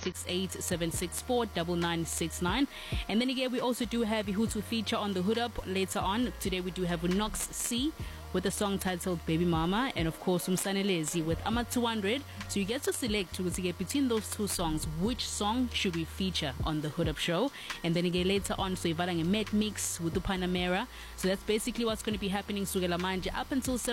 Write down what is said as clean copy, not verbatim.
068 And then again, we also do have Hutu feature on the Hood Up later on. Today we do have Nox C with a song titled Baby Mama, and of course Umsanelezi with Ama 200. So you get to select to get between those two songs, which song should we feature on the Hood Up show. And then again later on, so Ivarang a Met Mix with the Panamera. So that's basically what's going to be happening Sugela Manje up until 7